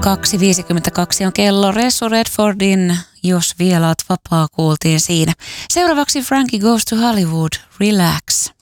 2.52 on kello. Ressu Redfordin Jos vielä oot vapaa kuultiin siinä. Seuraavaksi Frankie Goes to Hollywood, Relax.